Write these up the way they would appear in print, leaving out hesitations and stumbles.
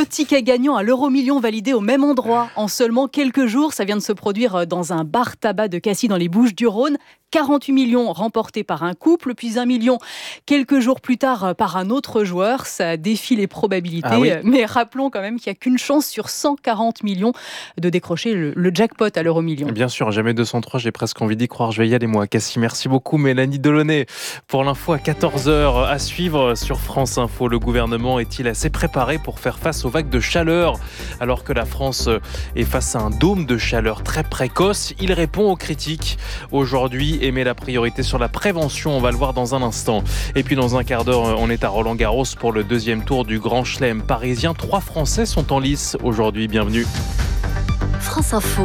ticket gagnant à l'euro-million validé au même endroit en seulement quelques jours. Ça vient de se produire dans un bar tabac de Cassis dans les Bouches-du-Rhône. 48 millions remportés par un couple, puis 1 million quelques jours plus tard par un autre joueur. Ça défie les probabilités. Ah oui. Mais rappelons quand même qu'il n'y a qu'une chance sur 140 millions de décrocher le jackpot à l'euro-million. Bien sûr, jamais 203, j'ai presque envie d'y croire. Je vais y aller moi, Cassis. Merci beaucoup Mélanie Delaunay pour l'info à 14h à suivre sur France Info. Le gouvernement est-il assez préparé pour faire face aux vagues de chaleur alors que la France est face à un dôme de chaleur très précoce? Il répond aux critiques aujourd'hui et met la priorité sur la prévention. On va le voir dans un instant. Et puis dans un quart d'heure, on est à Roland-Garros pour le deuxième tour du Grand Chelem parisien. 3 Français sont en lice aujourd'hui. Bienvenue. France Info.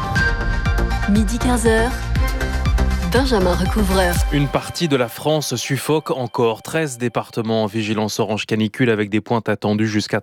Midi 15h. Benjamin Recouvreur. Une partie de la France suffoque encore. 13 départements en vigilance orange canicule avec des pointes attendues jusqu'à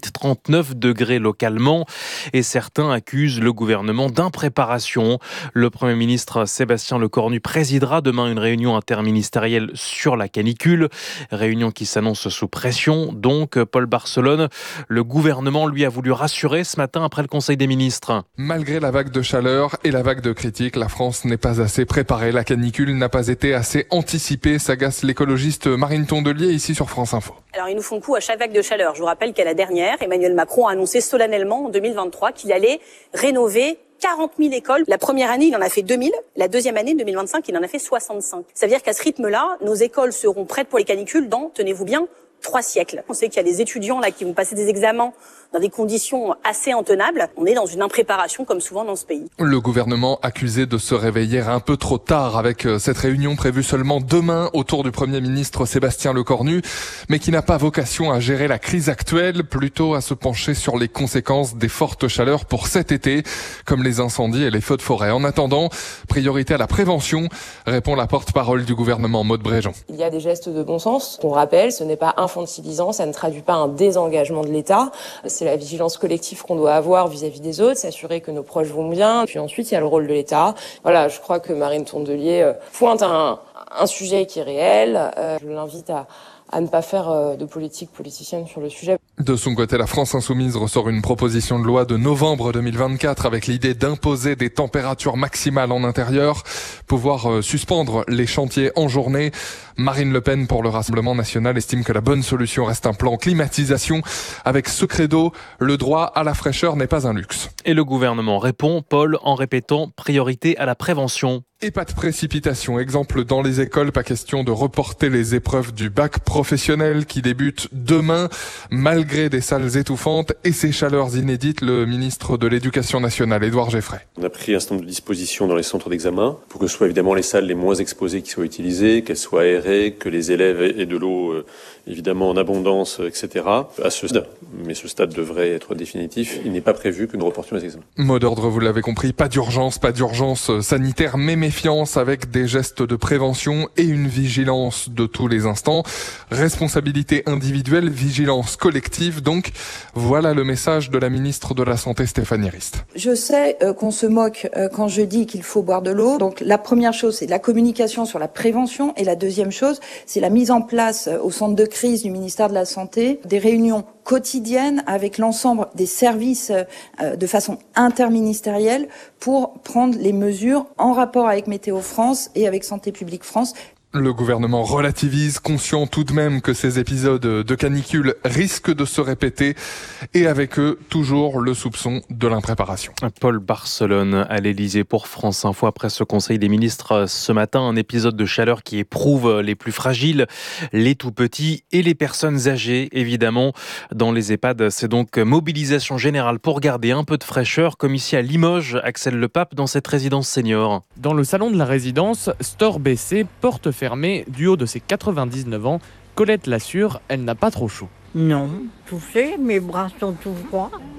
38-39 degrés localement. Et certains accusent le gouvernement d'impréparation. Le Premier ministre Sébastien Lecornu présidera demain une réunion interministérielle sur la canicule. Réunion qui s'annonce sous pression. Donc, Paul Barcelone, le gouvernement lui a voulu rassurer ce matin après le Conseil des ministres. Malgré la vague de chaleur et la vague de critiques, la France n'est pas assez préparée. La canicule n'a pas été assez anticipée, s'agace l'écologiste Marine Tondelier ici sur France Info. Alors ils nous font coup à chaque vague de chaleur. Je vous rappelle qu'à la dernière, Emmanuel Macron a annoncé solennellement en 2023 qu'il allait rénover 40 000 écoles. La première année, il en a fait 2000. La deuxième année, 2025, il en a fait 65. Ça veut dire qu'à ce rythme-là, nos écoles seront prêtes pour les canicules dans, tenez-vous bien, 3 siècles. On sait qu'il y a des étudiants là qui vont passer des examens dans des conditions assez intenables. On est dans une impréparation comme souvent dans ce pays. Le gouvernement accusé de se réveiller un peu trop tard avec cette réunion prévue seulement demain autour du Premier ministre Sébastien Lecornu, mais qui n'a pas vocation à gérer la crise actuelle, plutôt à se pencher sur les conséquences des fortes chaleurs pour cet été, comme les incendies et les feux de forêt. En attendant, priorité à la prévention, répond la porte-parole du gouvernement, Maude Bréjean. Il y a des gestes de bon sens. On rappelle, ce n'est pas infantilisant, ça ne traduit pas un désengagement de l'État. C'est la vigilance collective qu'on doit avoir vis-à-vis des autres, s'assurer que nos proches vont bien. Puis ensuite, il y a le rôle de l'État. Voilà, je crois que Marine Tondelier pointe un sujet qui est réel. Je l'invite à ne pas faire de politique politicienne sur le sujet. De son côté, la France Insoumise ressort une proposition de loi de novembre 2024 avec l'idée d'imposer des températures maximales en intérieur, pouvoir suspendre les chantiers en journée. Marine Le Pen, pour le Rassemblement national, estime que la bonne solution reste un plan climatisation. Avec ce credo, le droit à la fraîcheur n'est pas un luxe. Et le gouvernement répond, Paul, en répétant priorité à la prévention. Et pas de précipitation. Exemple, dans les écoles, pas question de reporter les épreuves du bac professionnel qui débutent demain, malgré des salles étouffantes et ces chaleurs inédites. Le ministre de l'Éducation nationale, Édouard Geoffrey. On a pris un certain nombre de dispositions dans les centres d'examen pour que ce soit évidemment les salles les moins exposées qui soient utilisées, qu'elles soient aérées, que les élèves aient de l'eau évidemment en abondance, etc. À ce stade, mais ce stade devrait être définitif, il n'est pas prévu que nous reportions les examens. Mot d'ordre, vous l'avez compris, pas d'urgence sanitaire, mais méfiance avec des gestes de prévention et une vigilance de tous les instants. Responsabilité individuelle, vigilance collective. Donc, voilà le message de la ministre de la Santé, Stéphanie Rist. Je sais qu'on se moque quand je dis qu'il faut boire de l'eau. Donc, la première chose, c'est la communication sur la prévention. Et la deuxième chose, c'est la mise en place au centre de crise du ministère de la Santé des réunions quotidiennes avec l'ensemble des services de façon interministérielle pour prendre les mesures en rapport avec Météo France et avec Santé publique France. Le gouvernement relativise, conscient tout de même que ces épisodes de canicule risquent de se répéter et avec eux, toujours le soupçon de l'impréparation. Paul Barcelone à l'Élysée pour France Info. Après ce Conseil des ministres ce matin, un épisode de chaleur qui éprouve les plus fragiles, les tout-petits et les personnes âgées, évidemment. Dans les EHPAD, c'est donc mobilisation générale pour garder un peu de fraîcheur, comme ici à Limoges, Axel Lepape, dans cette résidence senior. Dans le salon de la résidence, store baissé, porte fermée, du haut de ses 99 ans, Colette l'assure, elle n'a pas trop chaud. Non, touché, mes bras sont tout froids.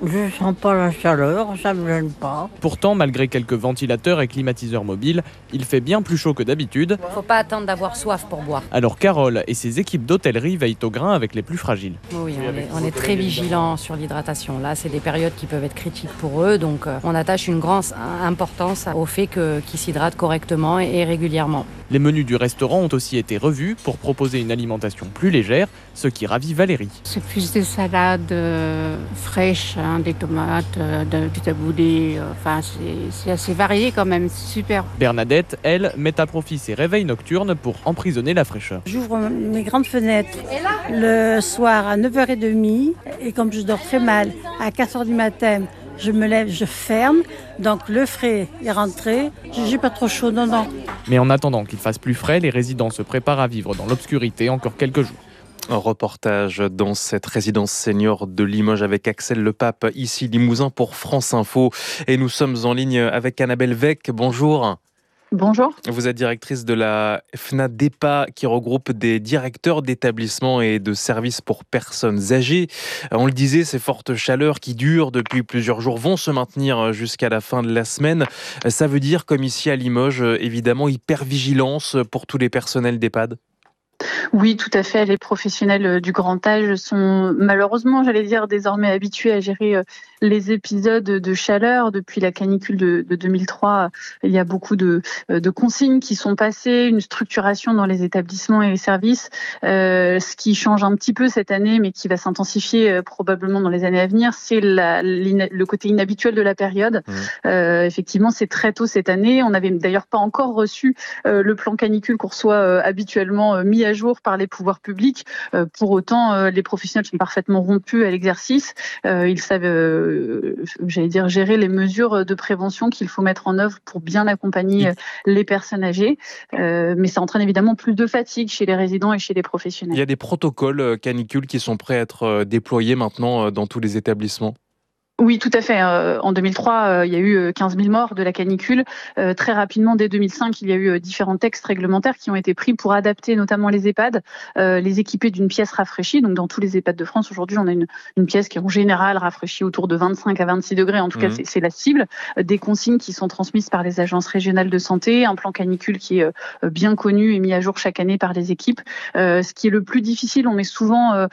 Je ne sens pas la chaleur, ça ne me gêne pas. Pourtant, malgré quelques ventilateurs et climatiseurs mobiles, il fait bien plus chaud que d'habitude. Faut pas attendre d'avoir soif pour boire. Alors Carole et ses équipes d'hôtellerie veillent au grain avec les plus fragiles. Oui, on est très vigilants sur l'hydratation. Là, c'est des périodes qui peuvent être critiques pour eux, donc on attache une grande importance au fait qu'ils s'hydratent correctement et régulièrement. Les menus du restaurant ont aussi été revus pour proposer une alimentation plus légère, ce qui ravit Valérie. C'est plus des salades fraîches, des tomates, du taboulé, c'est assez varié quand même, c'est super. Bernadette, elle, met à profit ses réveils nocturnes pour emprisonner la fraîcheur. J'ouvre mes grandes fenêtres le soir à 9h30 et comme je dors très mal, à 4h du matin, je me lève, je ferme, donc le frais est rentré, j'ai pas trop chaud, non. Mais en attendant qu'il fasse plus frais, les résidents se préparent à vivre dans l'obscurité encore quelques jours. Un reportage dans cette résidence senior de Limoges avec Axel Lepape, ici Limousin pour France Info. Et nous sommes en ligne avec Annabelle Vec. Bonjour. Bonjour. Vous êtes directrice de la FNADEPA qui regroupe des directeurs d'établissements et de services pour personnes âgées. On le disait, ces fortes chaleurs qui durent depuis plusieurs jours vont se maintenir jusqu'à la fin de la semaine. Ça veut dire, comme ici à Limoges, évidemment, hypervigilance pour tous les personnels d'EHPAD. Oui, tout à fait. Les professionnels du grand âge sont malheureusement, désormais habitués à gérer les épisodes de chaleur. Depuis la canicule de 2003, il y a beaucoup de consignes qui sont passées, une structuration dans les établissements et les services. Ce qui change un petit peu cette année, mais qui va s'intensifier probablement dans les années à venir, c'est le côté inhabituel de la période. Effectivement, c'est très tôt cette année. On n'avait d'ailleurs pas encore reçu le plan canicule qu'on reçoit habituellement mis à jour par les pouvoirs publics. Pour autant, les professionnels sont parfaitement rompus à l'exercice. Ils savent, gérer les mesures de prévention qu'il faut mettre en œuvre pour bien accompagner les personnes âgées. Mais ça entraîne évidemment plus de fatigue chez les résidents et chez les professionnels. Il y a des protocoles canicules qui sont prêts à être déployés maintenant dans tous les établissements. Oui, tout à fait. En 2003, il y a eu 15 000 morts de la canicule. Très rapidement, dès 2005, il y a eu différents textes réglementaires qui ont été pris pour adapter notamment les EHPAD, les équiper d'une pièce rafraîchie. Donc, dans tous les EHPAD de France, aujourd'hui, on a une pièce qui est en général rafraîchie autour de 25 à 26 degrés. En tout cas, c'est la cible. Des consignes qui sont transmises par les agences régionales de santé, un plan canicule qui est bien connu et mis à jour chaque année par les équipes. Ce qui est le plus difficile, on met souvent,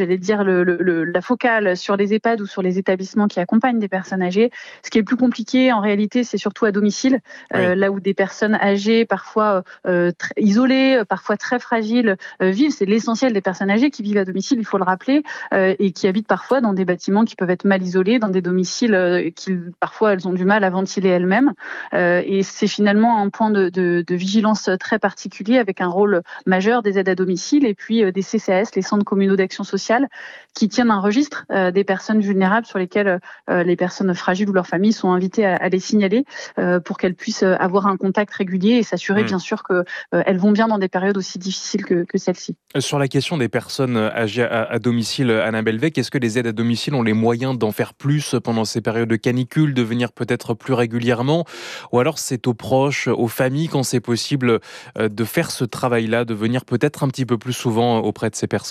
la focale sur les EHPAD ou sur les établissements qui accompagnent des personnes âgées. Ce qui est le plus compliqué, en réalité, c'est surtout à domicile, là où des personnes âgées, parfois très isolées, parfois très fragiles, vivent. C'est l'essentiel des personnes âgées qui vivent à domicile, il faut le rappeler, et qui habitent parfois dans des bâtiments qui peuvent être mal isolés, dans des domiciles qui, parfois, elles ont du mal à ventiler elles-mêmes. Et c'est finalement un point de vigilance très particulier, avec un rôle majeur des aides à domicile et puis des CCAS, les centres communaux d'action sociale, qui tiennent un registre des personnes vulnérables sur lesquelles les personnes fragiles ou leurs familles sont invitées à les signaler pour qu'elles puissent avoir un contact régulier et s'assurer bien sûr qu'elles vont bien dans des périodes aussi difficiles que celle-ci. Sur la question des personnes âgées à domicile, Annabelle Vec, est-ce que les aides à domicile ont les moyens d'en faire plus pendant ces périodes de canicule, de venir peut-être plus régulièrement, ou alors c'est aux proches, aux familles, quand c'est possible, de faire ce travail-là, de venir peut-être un petit peu plus souvent auprès de ces personnes ?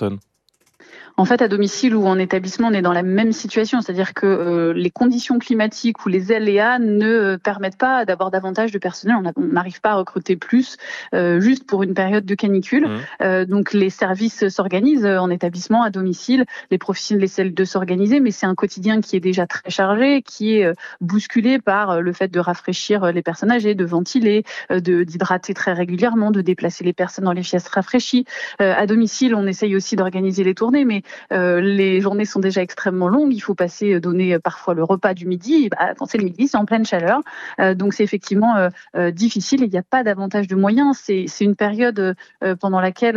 En fait, à domicile ou en établissement, on est dans la même situation, c'est-à-dire que les conditions climatiques ou les aléas ne permettent pas d'avoir davantage de personnel. On n'arrive pas à recruter plus juste pour une période de canicule. Donc les services s'organisent en établissement, à domicile, les professionnels essaient de s'organiser, mais c'est un quotidien qui est déjà très chargé, qui est bousculé par le fait de rafraîchir les personnes âgées, de ventiler, d'hydrater très régulièrement, de déplacer les personnes dans les pièces rafraîchies. À domicile, on essaye aussi d'organiser les tournées, mais les journées sont déjà extrêmement longues. Il faut donner parfois le repas du midi. Quand c'est le midi, c'est en pleine chaleur. Donc c'est effectivement difficile. Il n'y a pas davantage de moyens. C'est une période pendant laquelle,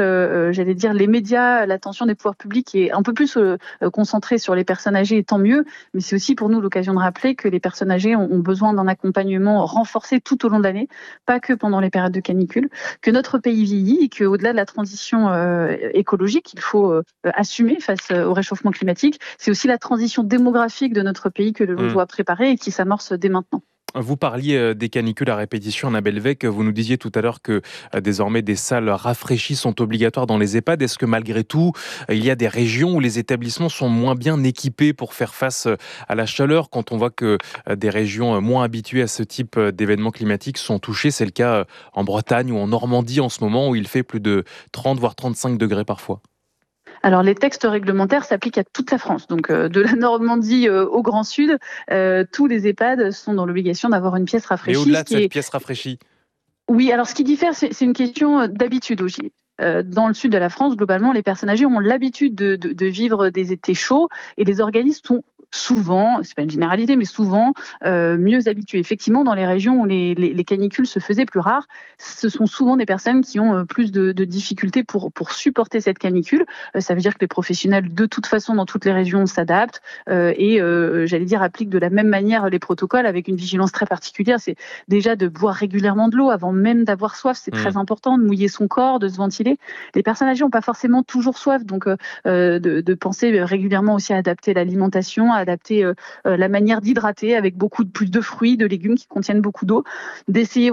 les médias, l'attention des pouvoirs publics est un peu plus concentrée sur les personnes âgées, et tant mieux. Mais c'est aussi pour nous l'occasion de rappeler que les personnes âgées ont besoin d'un accompagnement renforcé tout au long de l'année, pas que pendant les périodes de canicule, que notre pays vieillit et qu'au-delà de la transition écologique, il faut assumer adapter face au réchauffement climatique. C'est aussi la transition démographique de notre pays que l'on doit préparer et qui s'amorce dès maintenant. Vous parliez des canicules à répétition, Annabelle Vec. Vous nous disiez tout à l'heure que désormais des salles rafraîchies sont obligatoires dans les EHPAD. Est-ce que malgré tout, il y a des régions où les établissements sont moins bien équipés pour faire face à la chaleur quand on voit que des régions moins habituées à ce type d'événements climatiques sont touchées? C'est le cas en Bretagne ou en Normandie en ce moment où il fait plus de 30 voire 35 degrés parfois. Alors, les textes réglementaires s'appliquent à toute la France. Donc, de la Normandie au Grand Sud, tous les EHPAD sont dans l'obligation d'avoir une pièce rafraîchie. Et au-delà de cette pièce rafraîchie? Oui, alors ce qui diffère, c'est une question d'habitude aussi. Dans le sud de la France, globalement, les personnes âgées ont l'habitude de vivre des étés chauds et les organismes sont souvent, c'est pas une généralité, mais souvent mieux habitués. Effectivement, dans les régions où les canicules se faisaient plus rares, ce sont souvent des personnes qui ont plus de difficultés pour supporter cette canicule. Ça veut dire que les professionnels, de toute façon, dans toutes les régions, s'adaptent et, j'allais dire, appliquent de la même manière les protocoles avec une vigilance très particulière. C'est déjà de boire régulièrement de l'eau avant même d'avoir soif. C'est très important de mouiller son corps, de se ventiler. Les personnes âgées n'ont pas forcément toujours soif, donc de penser régulièrement aussi à adapter l'alimentation, à adapter la manière d'hydrater avec plus de fruits, de légumes qui contiennent beaucoup d'eau, d'essayer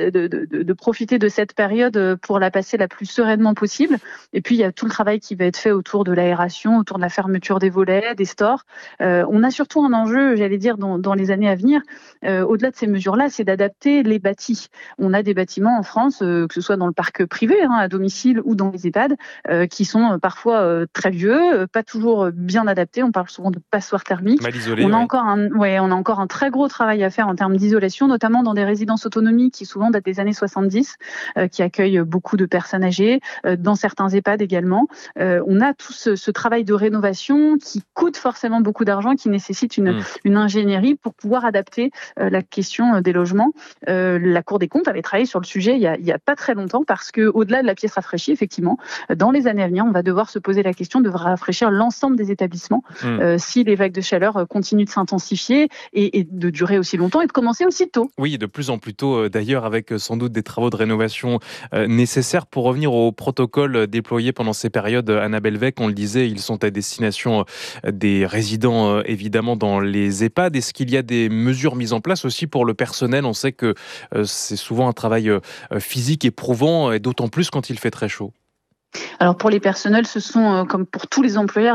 de profiter de cette période pour la passer la plus sereinement possible. Et puis il y a tout le travail qui va être fait autour de l'aération, autour de la fermeture des volets, des stores. On a surtout un enjeu, j'allais dire, dans les années à venir, au-delà de ces mesures-là, c'est d'adapter les bâtis. On a des bâtiments en France, que ce soit dans le parc privé, à domicile ou dans les EHPAD, qui sont parfois très vieux, pas toujours bien adaptés. On parle souvent de passoires thermiques. Mal isolé, on a encore un très gros travail à faire en termes d'isolation, notamment dans des résidences autonomie qui souvent datent des années 70, qui accueillent beaucoup de personnes âgées, dans certains EHPAD également. On a tout ce travail de rénovation qui coûte forcément beaucoup d'argent, qui nécessite une ingénierie pour pouvoir adapter la question des logements. La Cour des comptes avait travaillé sur le sujet il y a pas très longtemps parce que au-delà de la pièce rafraîchie, effectivement, dans les années à venir, on va devoir se poser la question de rafraîchir l'ensemble des établissements si les vagues de chaleur continuent de s'intensifier et de durer aussi longtemps et de commencer aussi tôt. Oui, de plus en plus tôt d'ailleurs, avec sans doute des travaux de rénovation nécessaires. Pour revenir aux protocoles déployés pendant ces périodes, Annabelle Vec, on le disait, ils sont à destination des résidents évidemment dans les EHPAD. Est-ce qu'il y a des mesures mises en place aussi pour le personnel? On sait que c'est souvent un travail physique éprouvant et d'autant plus quand il fait très chaud. Alors pour les personnels, ce sont comme pour tous les employeurs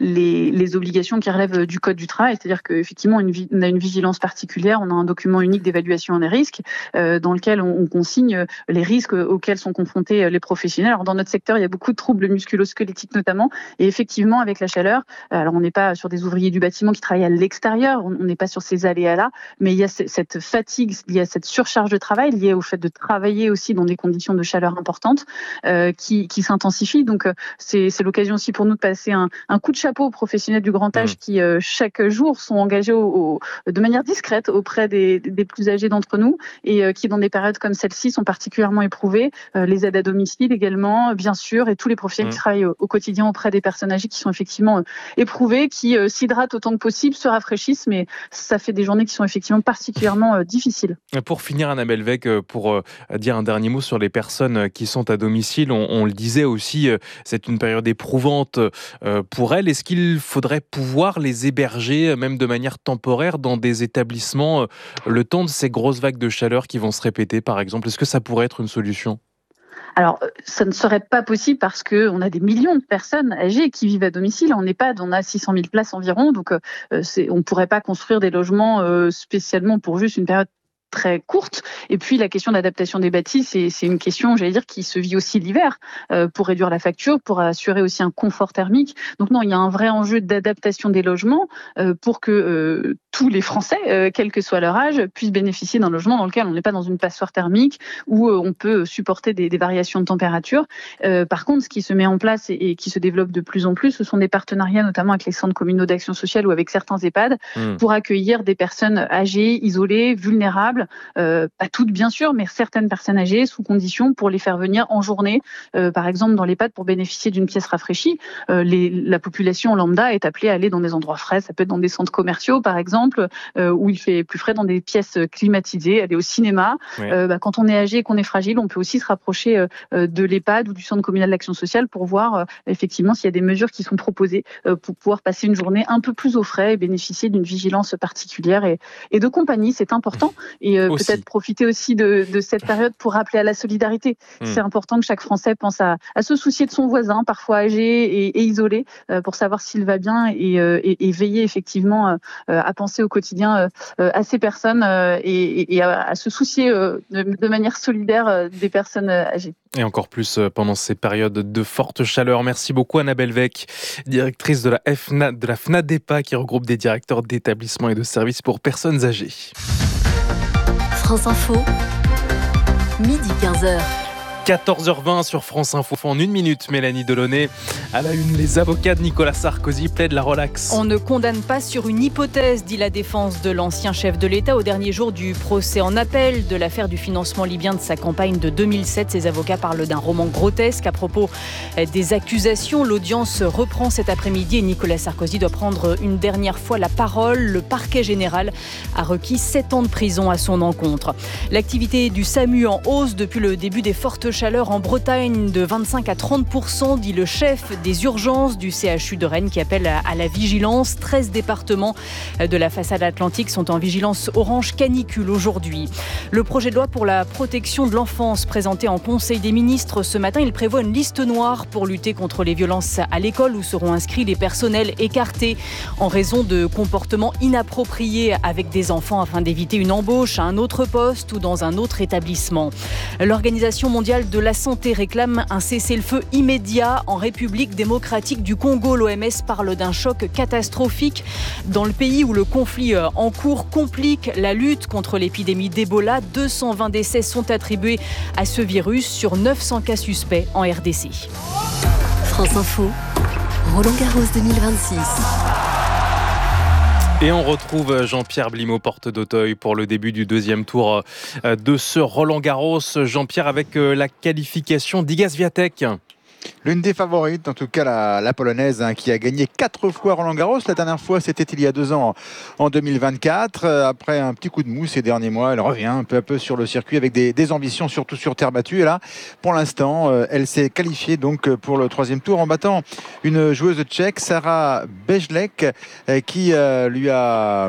les obligations qui relèvent du code du travail, c'est-à-dire qu'effectivement on a une vigilance particulière, on a un document unique d'évaluation des risques dans lequel on consigne les risques auxquels sont confrontés les professionnels. Alors dans notre secteur, il y a beaucoup de troubles musculo-squelettiques notamment, et effectivement avec la chaleur, alors on n'est pas sur des ouvriers du bâtiment qui travaillent à l'extérieur, on n'est pas sur ces aléas-là, mais il y a cette fatigue, il y a cette surcharge de travail liée au fait de travailler aussi dans des conditions de chaleur importantes qui s'intensifient. Donc c'est l'occasion aussi pour nous de passer un coup de chapeau aux professionnels du grand âge qui chaque jour sont engagés de manière discrète auprès des plus âgés d'entre nous et qui dans des périodes comme celle-ci sont particulièrement éprouvés. Les aides à domicile également, bien sûr, et tous les professionnels qui travaillent au quotidien auprès des personnes âgées qui sont effectivement éprouvées, qui s'hydratent autant que possible, se rafraîchissent, mais ça fait des journées qui sont effectivement particulièrement difficiles. Pour finir, Annabelle Vec, pour dire un dernier mot sur les personnes qui sont à domicile, on le disait aussi, c'est une période éprouvante pour elles. Est-ce qu'il faudrait pouvoir les héberger, même de manière temporaire, dans des établissements le temps de ces grosses vagues de chaleur qui vont se répéter, par exemple? Est-ce que ça pourrait être une solution? Alors, ça ne serait pas possible parce qu'on a des millions de personnes âgées qui vivent à domicile. En EHPAD, on a 600 000 places environ, donc on ne pourrait pas construire des logements spécialement pour juste une période très courte. Et puis la question d'adaptation des bâtis, c'est une question, j'allais dire, qui se vit aussi l'hiver pour réduire la facture, pour assurer aussi un confort thermique. Donc non, il y a un vrai enjeu d'adaptation des logements pour que tous les Français, quel que soit leur âge, puissent bénéficier d'un logement dans lequel on n'est pas dans une passoire thermique où on peut supporter des variations de température. Par contre, ce qui se met en place et qui se développe de plus en plus, ce sont des partenariats notamment avec les centres communaux d'action sociale ou avec certains EHPAD pour accueillir des personnes âgées, isolées, vulnérables, seules, pas toutes bien sûr, mais certaines personnes âgées sous condition pour les faire venir en journée, par exemple dans l'EHPAD pour bénéficier d'une pièce rafraîchie. La population lambda est appelée à aller dans des endroits frais, ça peut être dans des centres commerciaux par exemple, où il fait plus frais, dans des pièces climatisées, aller au cinéma. Oui. Quand on est âgé et qu'on est fragile, on peut aussi se rapprocher de l'EHPAD ou du centre communal d'action sociale pour voir effectivement s'il y a des mesures qui sont proposées pour pouvoir passer une journée un peu plus au frais et bénéficier d'une vigilance particulière et de compagnie, c'est important. Et peut-être profiter aussi de cette période pour rappeler à la solidarité. C'est important que chaque Français pense à se soucier de son voisin, parfois âgé et isolé, pour savoir s'il va bien et veiller effectivement à penser au quotidien à ces personnes et à se soucier de manière solidaire des personnes âgées. Et encore plus pendant ces périodes de forte chaleur. Merci beaucoup Annabelle Vec, directrice de la FNADEPA qui regroupe des directeurs d'établissements et de services pour personnes âgées. France Info, midi 15h. 14h20 sur France Info. En 1 minute, Mélanie Delaunay. À la une, les avocats de Nicolas Sarkozy plaident la relaxe. On ne condamne pas sur une hypothèse, dit la défense de l'ancien chef de l'État au dernier jour du procès en appel de l'affaire du financement libyen de sa campagne de 2007. Ses avocats parlent d'un roman grotesque à propos des accusations. L'audience reprend cet après-midi et Nicolas Sarkozy doit prendre une dernière fois la parole. Le parquet général a requis 7 ans de prison à son encontre. L'activité du SAMU en hausse depuis le début des fortes chaleur en Bretagne de 25 à 30%, dit le chef des urgences du CHU de Rennes qui appelle à la vigilance. 13 départements de la façade atlantique sont en vigilance orange canicule aujourd'hui. Le projet de loi pour la protection de l'enfance présenté en Conseil des ministres ce matin, il prévoit une liste noire pour lutter contre les violences à l'école où seront inscrits les personnels écartés en raison de comportements inappropriés avec des enfants afin d'éviter une embauche à un autre poste ou dans un autre établissement. L'Organisation mondiale de la santé réclame un cessez-le-feu immédiat en République démocratique du Congo. L'OMS parle d'un choc catastrophique dans le pays où le conflit en cours complique la lutte contre l'épidémie d'Ebola. 220 décès sont attribués à ce virus sur 900 cas suspects en RDC. France Info, Roland-Garros 2026. Et on retrouve Jean-Pierre Blimaud, porte d'Auteuil, pour le début du deuxième tour de ce Roland-Garros. Jean-Pierre, avec la qualification d'Iga Swiatek. L'une des favorites, en tout cas la Polonaise, qui a gagné 4 fois Roland-Garros. La dernière fois, c'était il y a 2 ans, en 2024. Après un petit coup de mou ces derniers mois, elle revient un peu à peu sur le circuit avec des ambitions, surtout sur terre battue. Et là, pour l'instant, elle s'est qualifiée donc pour le 3e tour en battant une joueuse tchèque, Sarah Bejlek, qui lui a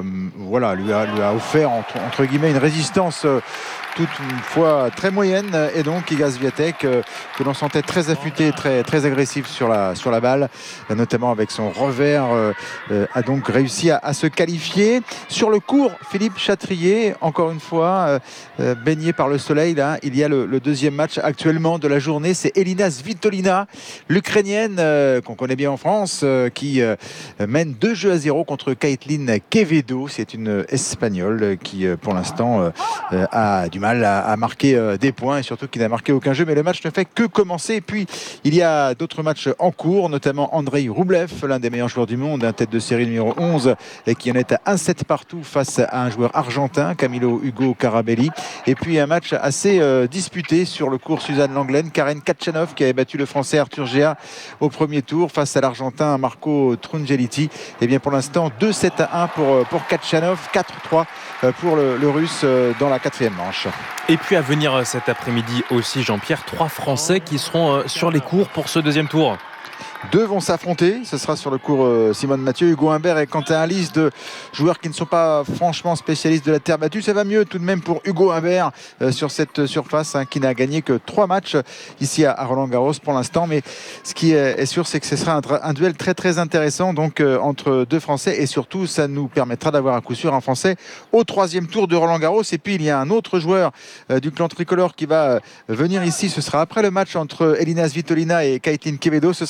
offert entre guillemets une résistance toute une fois très moyenne, et donc Iga Swiatek que l'on sentait très affûtée, très agressive sur la balle, notamment avec son revers, a donc réussi à se qualifier. Sur le court, Philippe Chatrier, encore une fois baigné par le soleil. Là, il y a le deuxième match actuellement de la journée, c'est Elina Svitolina, l'Ukrainienne qu'on connaît bien en France, qui mène 2-0 contre Caitlin Quevedo. C'est une Espagnole qui pour l'instant a du mal à marquer des points et surtout qui n'a marqué aucun jeu, mais le match ne fait que commencer. Et puis il y a d'autres matchs en cours, notamment Andrei Rublev, l'un des meilleurs joueurs du monde, un tête de série numéro 11 et qui en est à 1-7 partout face à un joueur argentin, Camilo Hugo Carabelli. Et puis un match assez disputé sur le court Suzanne Lenglen, Karen Khachanov qui avait battu le français Arthur Géa au premier tour face à l'argentin Marco Trungeliti. Et bien pour l'instant 2-7-1 pour Khachanov, 4-3 pour le russe dans la 4e manche. Et puis à venir cet après-midi aussi, Jean-Pierre, 3 Français qui seront sur les cours pour ce deuxième tour. 2 vont s'affronter, ce sera sur le cours Simone Mathieu, Hugo Humbert et Quentin Alice, de joueurs qui ne sont pas franchement spécialistes de la terre battue. Ça va mieux tout de même pour Hugo Humbert sur cette surface, qui n'a gagné que 3 matchs ici à Roland-Garros pour l'instant, mais ce qui est sûr, c'est que ce sera un duel très très intéressant donc entre 2 Français, et surtout ça nous permettra d'avoir à coup sûr un Français au 3e tour de Roland-Garros. Et puis il y a un autre joueur du clan tricolore qui va venir ici, ce sera après le match entre Elina Svitolina et Caitlin Quevedo, ce sera Valentin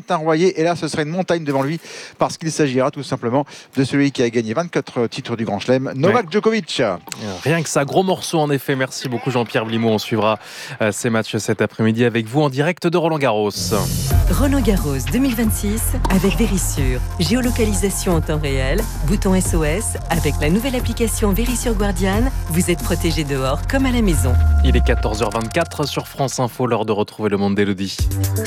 Valentin Royer. Et là, ce sera une montagne devant lui parce qu'il s'agira tout simplement de celui qui a gagné 24 titres du Grand Chelem, Novak Djokovic. Rien que ça, gros morceau en effet. Merci beaucoup Jean-Pierre Blimont. On suivra ces matchs cet après-midi avec vous en direct de Roland-Garros. Roland-Garros 2026 avec Verisure. Géolocalisation en temps réel, bouton SOS. Avec la nouvelle application Verisure Guardian, vous êtes protégé dehors comme à la maison. Il est 14h24 sur France Info, l'heure de retrouver le monde d'Élodie.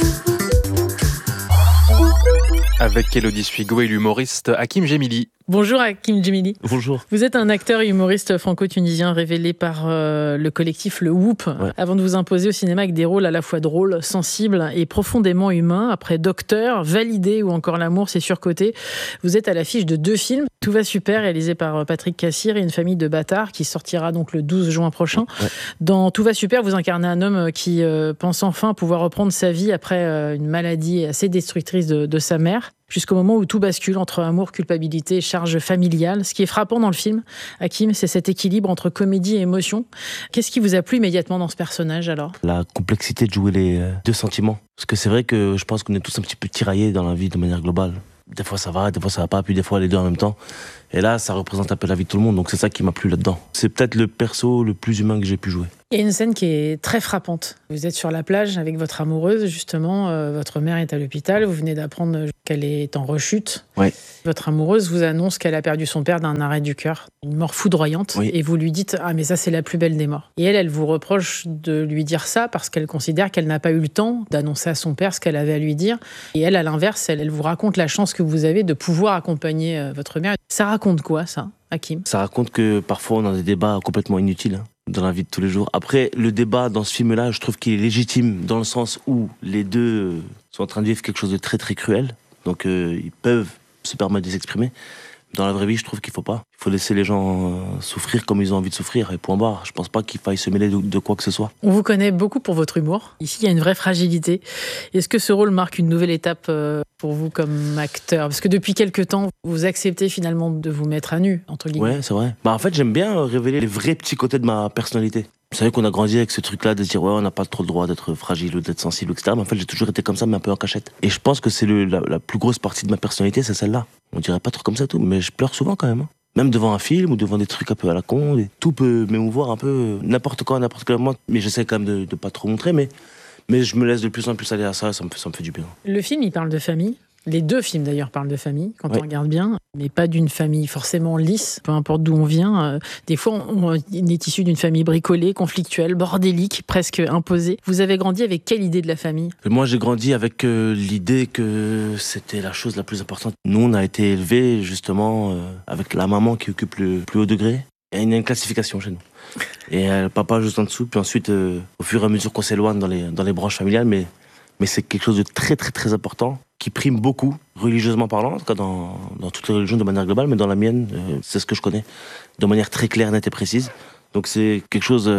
Avec Élodie Suigo et l'humoriste Hakim Gemili. Bonjour Hakim Gemili. Bonjour. Vous êtes un acteur et humoriste franco-tunisien révélé par le collectif Le Whoop. Ouais. Avant de vous imposer au cinéma avec des rôles à la fois drôles, sensibles et profondément humains, après Docteur, Validé ou encore L'amour c'est surcoté, vous êtes à l'affiche de 2 films. Tout va super, réalisé par Patrick Cassir et Une famille de bâtards, qui sortira donc le 12 juin prochain. Ouais. Dans Tout va super, vous incarnez un homme qui pense enfin pouvoir reprendre sa vie après une maladie assez destructrice de sa mère, jusqu'au moment où tout bascule entre amour, culpabilité et charge familiale. Ce qui est frappant dans le film, Hakim, c'est cet équilibre entre comédie et émotion. Qu'est-ce qui vous a plu immédiatement dans ce personnage alors ? La complexité de jouer les 2 sentiments. Parce que c'est vrai que je pense qu'on est tous un petit peu tiraillés dans la vie de manière globale. Des fois ça va pas, puis des fois les 2 en même temps. Et là, ça représente un peu la vie de tout le monde, donc c'est ça qui m'a plu là-dedans. C'est peut-être le perso le plus humain que j'ai pu jouer. Il y a une scène qui est très frappante. Vous êtes sur la plage avec votre amoureuse, justement. Votre mère est à l'hôpital. Vous venez d'apprendre qu'elle est en rechute. Ouais. Votre amoureuse vous annonce qu'elle a perdu son père d'un arrêt du cœur. Une mort foudroyante. Oui. Et vous lui dites « Ah, mais ça, c'est la plus belle des morts ». Et elle vous reproche de lui dire ça parce qu'elle considère qu'elle n'a pas eu le temps d'annoncer à son père ce qu'elle avait à lui dire. Et elle, à l'inverse, elle vous raconte la chance que vous avez de pouvoir accompagner votre mère. Ça raconte quoi, ça, Hakim ? Ça raconte que parfois, on a des débats complètement inutiles dans la vie de tous les jours. Après, le débat dans ce film-là, je trouve qu'il est légitime dans le sens où les deux sont en train de vivre quelque chose de très très cruel. Donc ils peuvent se permettre de s'exprimer. Dans la vraie vie, je trouve qu'il faut pas. Il faut laisser les gens souffrir comme ils ont envie de souffrir, et point barre. Je pense pas qu'il faille se mêler de quoi que ce soit. On vous connaît beaucoup pour votre humour. Ici, il y a une vraie fragilité. Est-ce que ce rôle marque une nouvelle étape pour vous comme acteur ? Parce que depuis quelques temps, vous acceptez finalement de vous mettre à nu, entre guillemets. Ouais, c'est vrai. En fait, j'aime bien révéler les vrais petits côtés de ma personnalité. Vous savez qu'on a grandi avec ce truc-là de se dire ouais, on n'a pas trop le droit d'être fragile ou d'être sensible, etc. Mais en fait, j'ai toujours été comme ça, mais un peu en cachette. Et je pense que c'est la plus grosse partie de ma personnalité, c'est celle-là. On dirait pas trop comme ça tout, mais je pleure souvent quand même. Même devant un film ou devant des trucs un peu à la con, et tout peut m'émouvoir un peu, n'importe quoi, n'importe quel moment. Mais j'essaie quand même de pas trop montrer, mais je me laisse de plus en plus aller à ça, ça me fait du bien. Le film, il parle de famille. Les 2 films d'ailleurs parlent de famille, quand on regarde bien, mais pas d'une famille forcément lisse, peu importe d'où on vient. Des fois, on est issu d'une famille bricolée, conflictuelle, bordélique, presque imposée. Vous avez grandi avec quelle idée de la famille ? Moi, j'ai grandi avec l'idée que c'était la chose la plus importante. Nous, on a été élevés justement avec la maman qui occupe le plus haut degré. Et il y a une classification chez nous. Et le papa juste en dessous, puis ensuite, au fur et à mesure qu'on s'éloigne dans les branches familiales, mais c'est quelque chose de très très très important, qui prime beaucoup, religieusement parlant, en tout cas dans toutes les religions de manière globale, mais dans la mienne, c'est ce que je connais, de manière très claire, nette et précise. Donc c'est quelque chose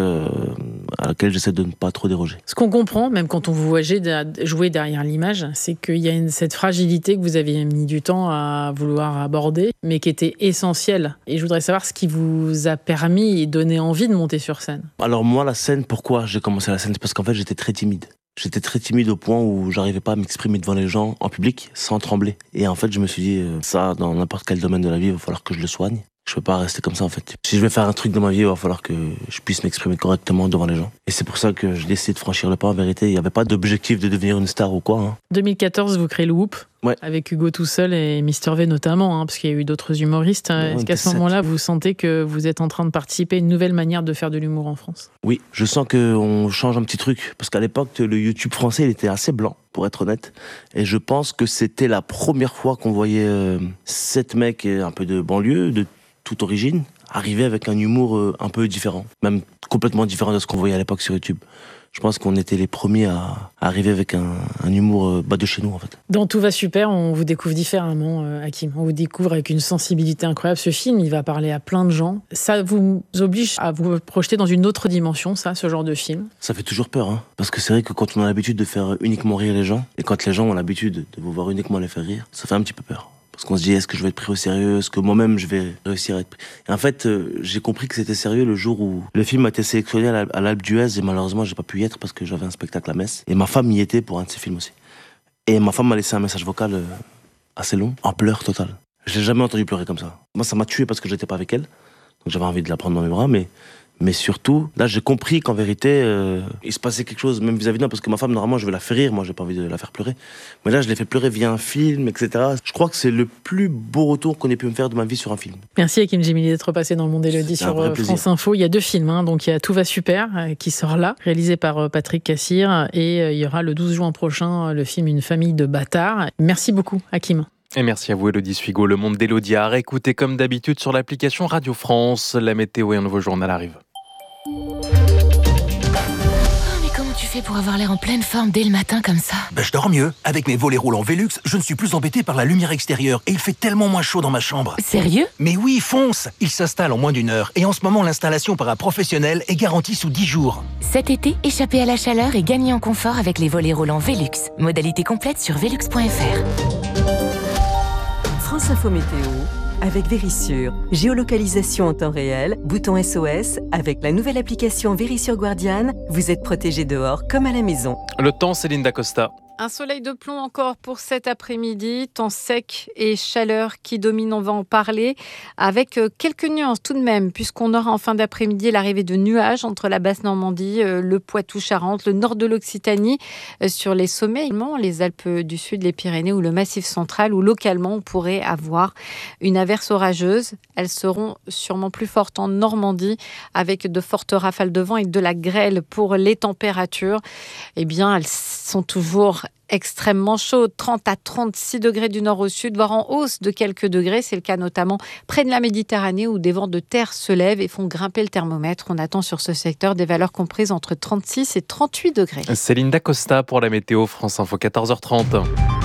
à laquelle j'essaie de ne pas trop déroger. Ce qu'on comprend, même quand on vous voit jouer derrière l'image, c'est qu'il y a cette fragilité que vous avez mis du temps à vouloir aborder, mais qui était essentielle. Et je voudrais savoir ce qui vous a permis et donné envie de monter sur scène. Alors moi, la scène, pourquoi j'ai commencé la scène ? C'est parce qu'en fait, j'étais très timide. J'étais très timide au point où j'arrivais pas à m'exprimer devant les gens en public sans trembler. Et en fait, je me suis dit, ça, dans n'importe quel domaine de la vie, il va falloir que je le soigne. Je peux pas rester comme ça, en fait. Si je vais faire un truc dans ma vie, il va falloir que je puisse m'exprimer correctement devant les gens. Et c'est pour ça que j'ai décidé de franchir le pas. En vérité, il n'y avait pas d'objectif de devenir une star ou quoi. 2014, vous créez le Whoop. Ouais. Avec Hugo tout seul et Mister V notamment, parce qu'il y a eu d'autres humoristes. Est-ce qu'à ce moment-là, vous sentez que vous êtes en train de participer à une nouvelle manière de faire de l'humour en France ? Oui, je sens qu'on change un petit truc. Parce qu'à l'époque, le YouTube français, il était assez blanc, pour être honnête. Et je pense que c'était la première fois qu'on voyait 7 mecs un peu de banlieue, de toute origine, arriver avec un humour un peu différent. Même complètement différent de ce qu'on voyait à l'époque sur YouTube. Je pense qu'on était les premiers à arriver avec un humour bas de chez nous, en fait. Dans Tout va super, on vous découvre différemment, Hakim. On vous découvre avec une sensibilité incroyable. Ce film, il va parler à plein de gens. Ça vous oblige à vous projeter dans une autre dimension, ça, ce genre de film ? Ça fait toujours peur, parce que c'est vrai que quand on a l'habitude de faire uniquement rire les gens, et quand les gens ont l'habitude de vous voir uniquement les faire rire, ça fait un petit peu peur. Parce qu'on se dit, est-ce que je vais être pris au sérieux ? Est-ce que moi-même, je vais réussir à être pris ? Et en fait, j'ai compris que c'était sérieux le jour où le film a été sélectionné à l'Alpe d'Huez, et malheureusement, j'ai pas pu y être parce que j'avais un spectacle à Metz. Et ma femme y était pour un de ses films aussi. Et ma femme m'a laissé un message vocal assez long, en pleurs total. Je l'ai jamais entendu pleurer comme ça. Moi, ça m'a tué parce que j'étais pas avec elle. Donc j'avais envie de la prendre dans mes bras, mais surtout, là, j'ai compris qu'en vérité, il se passait quelque chose, même vis-à-vis de moi, parce que ma femme, normalement, je vais la faire rire, moi, j'ai pas envie de la faire pleurer. Mais là, je l'ai fait pleurer via un film, etc. Je crois que c'est le plus beau retour qu'on ait pu me faire de ma vie sur un film. Merci Hakim Djemili d'être passé dans le Monde Élodie sur France Info. Il y a 2 films, donc il y a Tout va super, qui sort là, réalisé par Patrick Cassir, et il y aura le 12 juin prochain le film Une famille de bâtards. Merci beaucoup, Hakim. Et merci à vous, Élodie Suigo. Le Monde d'Élodie à réécouter comme d'habitude sur l'application Radio France. La météo et un nouveau journal arrivent. Mais comment tu fais pour avoir l'air en pleine forme dès le matin comme ça ? Je dors mieux. Avec mes volets roulants Velux, je ne suis plus embêté par la lumière extérieure et il fait tellement moins chaud dans ma chambre. Sérieux ? Mais oui, fonce ! Il s'installe en moins d'1 heure et en ce moment, l'installation par un professionnel est garantie sous 10 jours. Cet été, échappez à la chaleur et gagnez en confort avec les volets roulants Velux. Modalité complète sur velux.fr. France Info Météo avec Vérissure. Géolocalisation en temps réel, bouton SOS. Avec la nouvelle application Vérissure Guardian, vous êtes protégé dehors comme à la maison. Le temps, Céline Dacosta. Un soleil de plomb encore pour cet après-midi, temps sec et chaleur qui domine, on va en parler, avec quelques nuances tout de même, puisqu'on aura en fin d'après-midi l'arrivée de nuages entre la Basse-Normandie, le Poitou-Charentes, le nord de l'Occitanie, sur les sommets, les Alpes du Sud, les Pyrénées ou le Massif central, où localement on pourrait avoir une averse orageuse. Elles seront sûrement plus fortes en Normandie, avec de fortes rafales de vent et de la grêle. Pour les températures, eh bien, elles sont toujours extrêmement chaude, 30 à 36 degrés du nord au sud, voire en hausse de quelques degrés. C'est le cas notamment près de la Méditerranée où des vents de terre se lèvent et font grimper le thermomètre. On attend sur ce secteur des valeurs comprises entre 36 et 38 degrés. Céline Dacosta pour la météo, France Info, 14h30.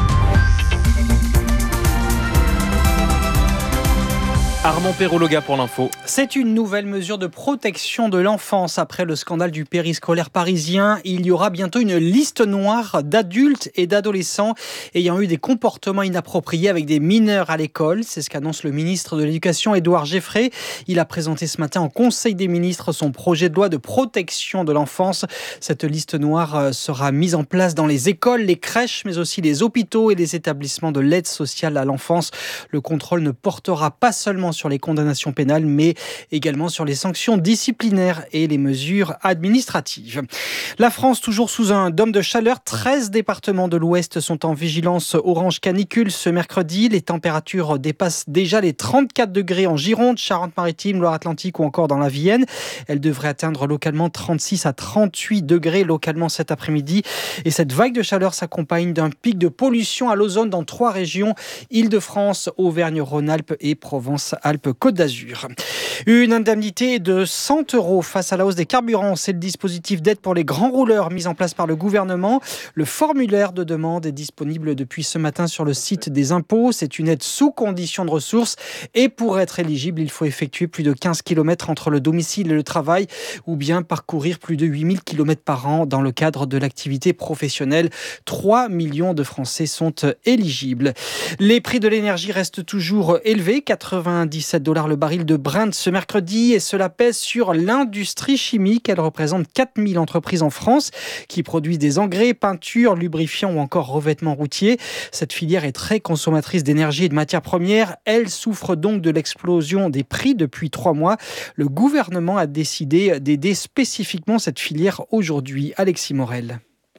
Armand Perrologa pour l'info. C'est une nouvelle mesure de protection de l'enfance. Après le scandale du périscolaire parisien, il y aura bientôt une liste noire d'adultes et d'adolescents ayant eu des comportements inappropriés avec des mineurs à l'école. C'est ce qu'annonce le ministre de l'Éducation, Édouard Geffray. Il a présenté ce matin en Conseil des ministres son projet de loi de protection de l'enfance. Cette liste noire sera mise en place dans les écoles, les crèches, mais aussi les hôpitaux et les établissements de l'aide sociale à l'enfance. Le contrôle ne portera pas seulement sur les condamnations pénales, mais également sur les sanctions disciplinaires et les mesures administratives. La France, toujours sous un dôme de chaleur. 13 départements de l'Ouest sont en vigilance orange canicule ce mercredi. Les températures dépassent déjà les 34 degrés en Gironde, Charente-Maritime, Loire-Atlantique ou encore dans la Vienne. Elles devraient atteindre localement 36 à 38 degrés localement cet après-midi. Et cette vague de chaleur s'accompagne d'un pic de pollution à l'ozone dans 3 régions, Île-de-France, Auvergne-Rhône-Alpes et Provence-Alpes-Côte d'Azur. Une indemnité de 100 € face à la hausse des carburants. C'est le dispositif d'aide pour les grands rouleurs mis en place par le gouvernement. Le formulaire de demande est disponible depuis ce matin sur le site des impôts. C'est une aide sous condition de ressources. Et pour être éligible, il faut effectuer plus de 15 km entre le domicile et le travail ou bien parcourir plus de 8000 km par an dans le cadre de l'activité professionnelle. 3 millions de Français sont éligibles. Les prix de l'énergie restent toujours élevés. 97 $ le baril de Brent ce mercredi, et cela pèse sur l'industrie chimique. Elle représente 4000 entreprises en France qui produisent des engrais, peintures, lubrifiants ou encore revêtements routiers. Cette filière est très consommatrice d'énergie et de matières premières. Elle souffre donc de l'explosion des prix depuis 3 mois. Le gouvernement a décidé d'aider spécifiquement cette filière aujourd'hui. Alexis Morel.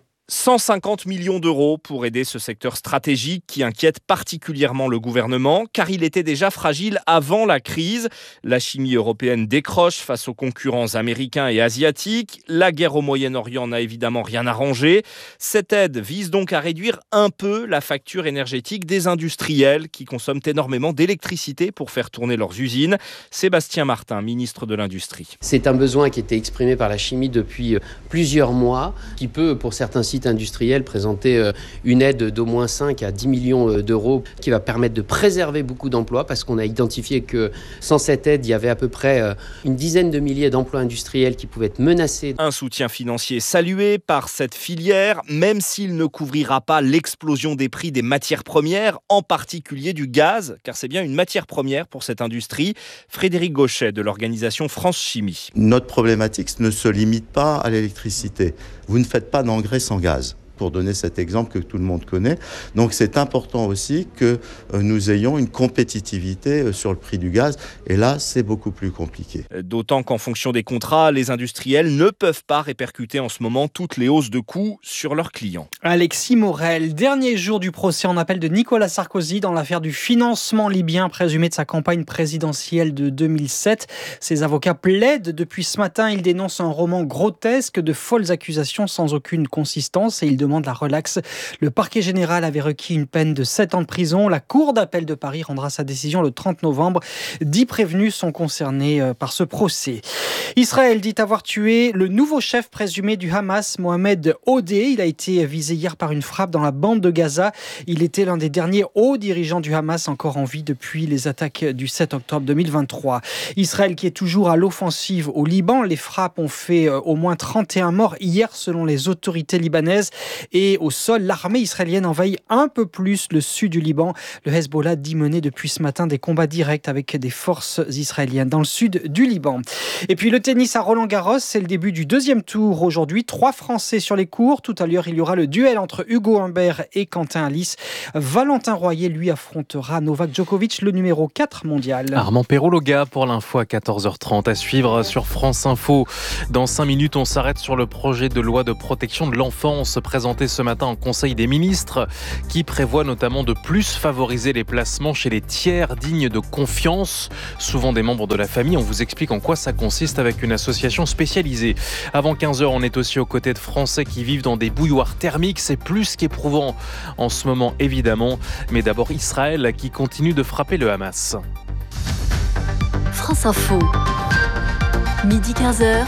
150 millions d'euros pour aider ce secteur stratégique qui inquiète particulièrement le gouvernement, car il était déjà fragile avant la crise. La chimie européenne décroche face aux concurrents américains et asiatiques. La guerre au Moyen-Orient n'a évidemment rien arrangé. Cette aide vise donc à réduire un peu la facture énergétique des industriels qui consomment énormément d'électricité pour faire tourner leurs usines. Sébastien Martin, ministre de l'Industrie. C'est un besoin qui était exprimé par la chimie depuis plusieurs mois, qui peut, pour certains sites industriels, présenter une aide d'au moins 5 à 10 millions d'euros qui va permettre de préserver beaucoup d'emplois, parce qu'on a identifié que sans cette aide, il y avait à peu près une dizaine de milliers d'emplois industriels qui pouvaient être menacés. Un soutien financier salué par cette filière, même s'il ne couvrira pas l'explosion des prix des matières premières, en particulier du gaz, car c'est bien une matière première pour cette industrie. Frédéric Gauchet de l'organisation France Chimie. Notre problématique ne se limite pas à l'électricité. Vous ne faites pas d'engrais sans gaz. pour donner cet exemple que tout le monde connaît. Donc c'est important aussi que nous ayons une compétitivité sur le prix du gaz. Et là, c'est beaucoup plus compliqué. D'autant qu'en fonction des contrats, les industriels ne peuvent pas répercuter en ce moment toutes les hausses de coûts sur leurs clients. Alexis Morel, dernier jour du procès en appel de Nicolas Sarkozy dans l'affaire du financement libyen présumé de sa campagne présidentielle de 2007. Ses avocats plaident depuis ce matin. Ils dénoncent un roman grotesque de folles accusations sans aucune consistance et ils demandent la relaxe. Le parquet général avait requis une peine de 7 ans de prison. La Cour d'appel de Paris rendra sa décision le 30 novembre. 10 prévenus sont concernés par ce procès. Israël dit avoir tué le nouveau chef présumé du Hamas, Mohamed Odeh. Il a été visé hier par une frappe dans la bande de Gaza. Il était l'un des derniers hauts dirigeants du Hamas encore en vie depuis les attaques du 7 octobre 2023. Israël qui est toujours à l'offensive au Liban. Les frappes ont fait au moins 31 morts hier selon les autorités libanaises. Et au sol, l'armée israélienne envahit un peu plus le sud du Liban. Le Hezbollah dit mener depuis ce matin des combats directs avec des forces israéliennes dans le sud du Liban. Et puis le tennis à Roland-Garros, c'est le début du deuxième tour aujourd'hui. 3 Français sur les cours. Tout à l'heure, il y aura le duel entre Hugo Humbert et Quentin Halys. Valentin Royer, lui, affrontera Novak Djokovic, le numéro 4 mondial. Armand Perrault-Loga pour l'info à 14h30 à suivre sur France Info. Dans 5 minutes, on s'arrête sur le projet de loi de protection de l'enfance présenté ce matin en Conseil des ministres qui prévoit notamment de plus favoriser les placements chez les tiers dignes de confiance, souvent des membres de la famille. On vous explique en quoi ça consiste avec une association spécialisée. Avant 15h, on est aussi aux côtés de Français qui vivent dans des bouilloires thermiques. C'est plus qu'éprouvant en ce moment, évidemment. Mais d'abord, Israël qui continue de frapper le Hamas. France Info. Midi 15h.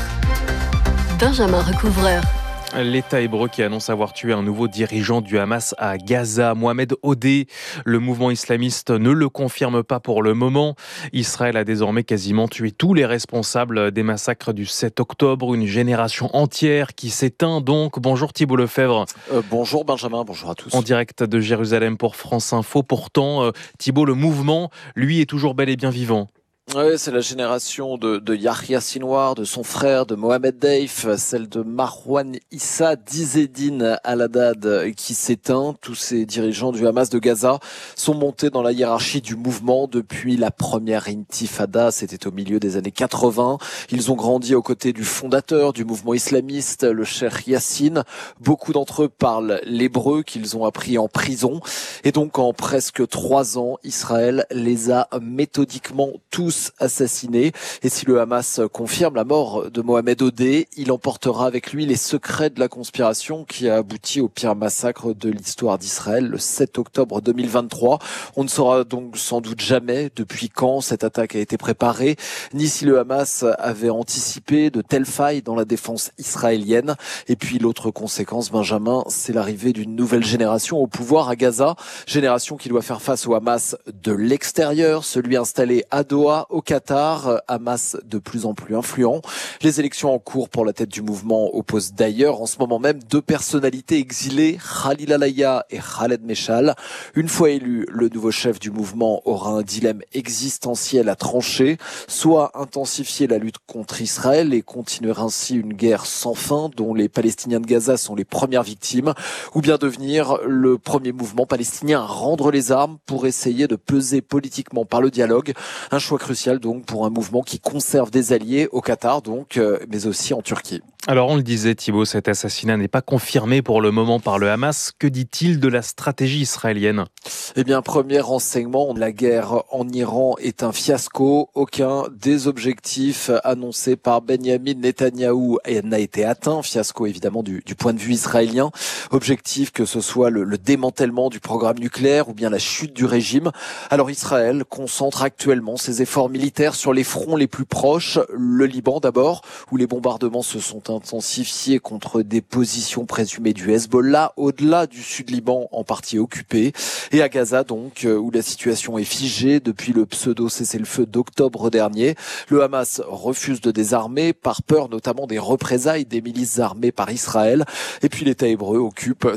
Benjamin Recouvreur. L'État hébreu qui annonce avoir tué un nouveau dirigeant du Hamas à Gaza, Mohamed Odeh. Le mouvement islamiste ne le confirme pas pour le moment. Israël a désormais quasiment tué tous les responsables des massacres du 7 octobre. Une génération entière qui s'éteint donc. Bonjour Thibault Lefebvre. Bonjour Benjamin, bonjour à tous. En direct de Jérusalem pour France Info. Pourtant, Thibault, le mouvement, lui, est toujours bel et bien vivant. Oui, c'est la génération de Yahya Sinwar, de son frère, de Mohamed Deif, celle de Marwan Issa, d'Izzeddine Al-Haddad qui s'éteint. Tous ces dirigeants du Hamas de Gaza sont montés dans la hiérarchie du mouvement depuis la première intifada, c'était au milieu des années 80. Ils ont grandi aux côtés du fondateur du mouvement islamiste, le cheikh Yassine. Beaucoup d'entre eux parlent l'hébreu qu'ils ont appris en prison. Et donc en presque 3 ans, Israël les a méthodiquement tous assassinés. Et si le Hamas confirme la mort de Mohamed Odeh, il emportera avec lui les secrets de la conspiration qui a abouti au pire massacre de l'histoire d'Israël le 7 octobre 2023. On ne saura donc sans doute jamais depuis quand cette attaque a été préparée, ni si le Hamas avait anticipé de telles failles dans la défense israélienne. Et puis l'autre conséquence, Benjamin, c'est l'arrivée d'une nouvelle génération au pouvoir à Gaza, génération qui doit faire face au Hamas de l'extérieur, celui installé à Doha, au Qatar, Hamas de plus en plus influent. Les élections en cours pour la tête du mouvement opposent d'ailleurs en ce moment même 2 personnalités exilées, Khalil Alaya et Khaled Meshal. Une fois élu, le nouveau chef du mouvement aura un dilemme existentiel à trancher, soit intensifier la lutte contre Israël et continuer ainsi une guerre sans fin dont les Palestiniens de Gaza sont les premières victimes, ou bien devenir le premier mouvement palestinien à rendre les armes pour essayer de peser politiquement par le dialogue. Un choix crucial donc pour un mouvement qui conserve des alliés au Qatar donc, mais aussi en Turquie. Alors on le disait Thibault, cet assassinat n'est pas confirmé pour le moment par le Hamas. Que dit-il de la stratégie israélienne ? Eh bien, premier renseignement, la guerre en Iran est un fiasco. Aucun des objectifs annoncés par Benyamin Netanyahou n'a été atteint. Fiasco évidemment du point de vue israélien. Objectif que ce soit le démantèlement du programme nucléaire ou bien la chute du régime. Alors Israël concentre actuellement ses efforts militaires sur les fronts les plus proches. Le Liban d'abord, où les bombardements se sont intensifiés contre des positions présumées du Hezbollah, au-delà du sud Liban en partie occupé. Et à Gaza donc, où la situation est figée depuis le pseudo-cessez-le-feu d'octobre dernier. Le Hamas refuse de désarmer par peur notamment des représailles des milices armées par Israël. Et puis l'État hébreu occupe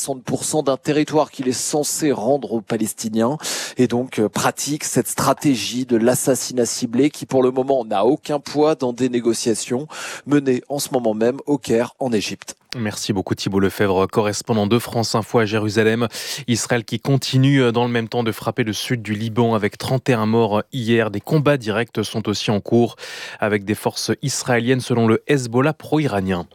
60% d'un territoire qu'il est censé rendre aux Palestiniens. Et donc pratique cette stratégie de l'assassinat ciblé qui pour le moment n'a aucun poids dans des négociations menées en ce moment moment même au Caire, en Égypte. Merci beaucoup Thibault Lefebvre, correspondant de France Info à Jérusalem. Israël qui continue dans le même temps de frapper le sud du Liban avec 31 morts hier. Des combats directs sont aussi en cours avec des forces israéliennes selon le Hezbollah pro-iranien.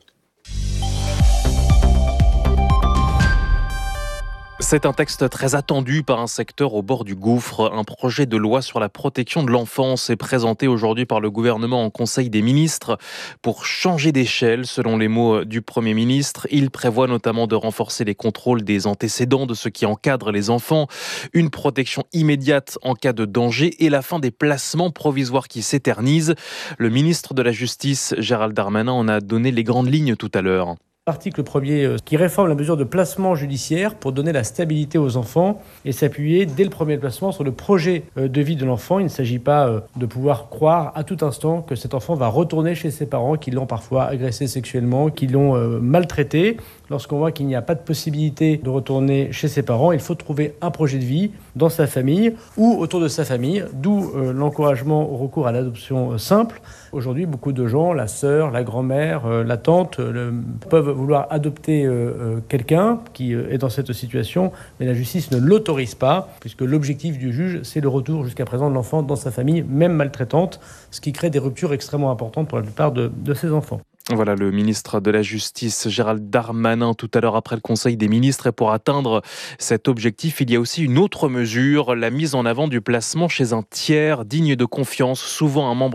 C'est un texte très attendu par un secteur au bord du gouffre. Un projet de loi sur la protection de l'enfance est présenté aujourd'hui par le gouvernement en Conseil des ministres pour changer d'échelle, selon les mots du Premier ministre. Il prévoit notamment de renforcer les contrôles des antécédents de ceux qui encadrent les enfants, une protection immédiate en cas de danger et la fin des placements provisoires qui s'éternisent. Le ministre de la Justice, Gérald Darmanin, en a donné les grandes lignes tout à l'heure. L'article 1er qui réforme la mesure de placement judiciaire pour donner la stabilité aux enfants et s'appuyer dès le premier placement sur le projet de vie de l'enfant. Il ne s'agit pas de pouvoir croire à tout instant que cet enfant va retourner chez ses parents qui l'ont parfois agressé sexuellement, qui l'ont maltraité. Lorsqu'on voit qu'il n'y a pas de possibilité de retourner chez ses parents, il faut trouver un projet de vie dans sa famille ou autour de sa famille, d'où l'encouragement au recours à l'adoption simple. Aujourd'hui, beaucoup de gens, la sœur, la grand-mère, la tante, peuvent vouloir adopter quelqu'un qui est dans cette situation, mais la justice ne l'autorise pas, puisque l'objectif du juge, c'est le retour jusqu'à présent de l'enfant dans sa famille, même maltraitante, ce qui crée des ruptures extrêmement importantes pour la plupart de ces enfants. Voilà le ministre de la Justice, Gérald Darmanin, tout à l'heure après le Conseil des ministres. Et pour atteindre cet objectif, il y a aussi une autre mesure, la mise en avant du placement chez un tiers digne de confiance, souvent un membre